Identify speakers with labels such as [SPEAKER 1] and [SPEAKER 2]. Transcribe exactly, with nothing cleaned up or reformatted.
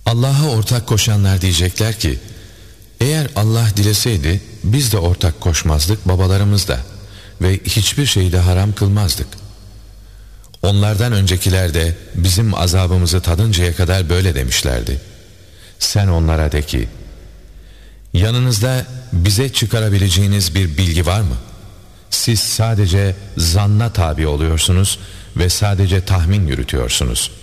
[SPEAKER 1] Allah'a ortak koşanlar diyecekler ki, eğer Allah dileseydi biz de ortak koşmazdık babalarımız da ve hiçbir şeyi de haram kılmazdık. Onlardan öncekiler de bizim azabımızı tadıncaya kadar böyle demişlerdi. Sen onlara de ki, yanınızda bize çıkarabileceğiniz bir bilgi var mı? Siz sadece zanna tabi oluyorsunuz ve sadece tahmin yürütüyorsunuz.